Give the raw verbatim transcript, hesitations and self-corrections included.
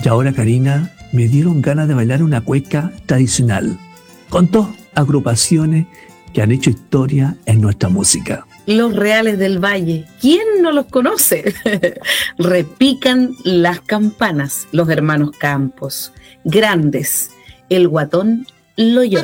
Y ahora, Karina, me dieron ganas de bailar una cueca tradicional, con dos agrupaciones que han hecho historia en nuestra música. Los Reales del Valle, ¿quién no los conoce? Repican las campanas, los hermanos Campos, grandes, el Guatón Loyola.